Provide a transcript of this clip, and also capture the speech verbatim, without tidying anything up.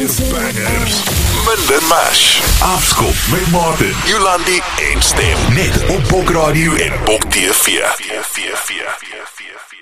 Bangers. Minden Mash. Afskop met Martin, Jolandi en Stem. Net op Bok Radio en Bok T V.